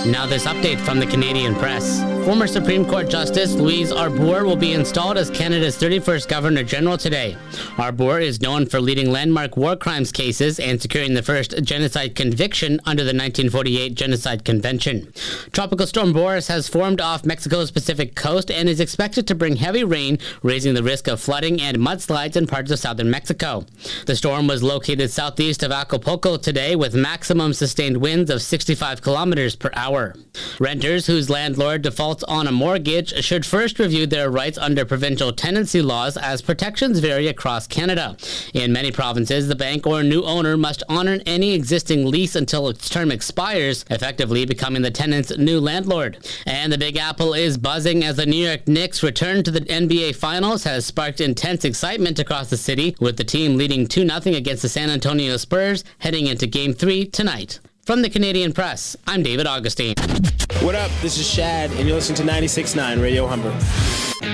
Now this update from the Canadian Press. Former Supreme Court Justice Louise Arbour will be installed as Canada's 31st Governor-General today. Arbour is known for leading landmark war crimes cases and securing the first genocide conviction under the 1948 Genocide Convention. Tropical Storm Boris has formed off Mexico's Pacific coast and is expected to bring heavy rain, raising the risk of flooding and mudslides in parts of southern Mexico. The storm was located southeast of Acapulco today with maximum sustained winds of 65 kilometers per hour. Renters whose landlord defaults on a mortgage should first review their rights under provincial tenancy laws, as protections vary across Canada. In many provinces, the bank or new owner must honor any existing lease until its term expires, effectively becoming the tenant's new landlord. And the Big Apple is buzzing as the New York Knicks' return to the NBA Finals has sparked intense excitement across the city, with the team leading 2-0 against the San Antonio Spurs heading into Game 3 tonight. From the Canadian Press, I'm David Augustine. What up? This is Shad, and you're listening to 96.9 Radio Humber.